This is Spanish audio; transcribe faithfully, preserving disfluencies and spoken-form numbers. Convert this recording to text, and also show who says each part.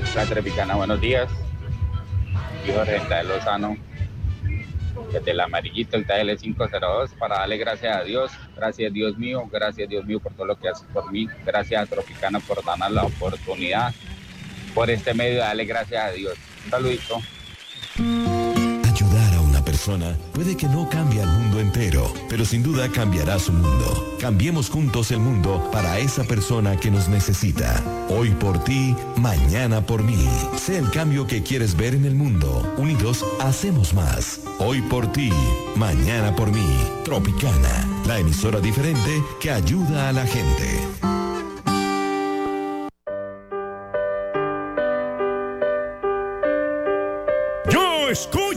Speaker 1: La Tropicana, buenos días. Y Jorge Tael Lozano, desde el amarillito, el T L cinco cero dos, para darle gracias a Dios. Gracias, Dios mío. Gracias, Dios mío, por todo lo que haces por mí. Gracias a Tropicana por darnos la oportunidad. Por este medio, darle gracias a Dios. Un saludito.
Speaker 2: Ayudar a una persona puede que no cambie al mundo entero, pero sin duda cambiará su mundo. Cambiemos juntos el mundo para esa persona que nos necesita. Hoy por ti, mañana por mí. Sé el cambio que quieres ver en el mundo. Unidos hacemos más. Hoy por ti, mañana por mí. Tropicana, la emisora diferente que ayuda a la gente.
Speaker 3: Yo escucho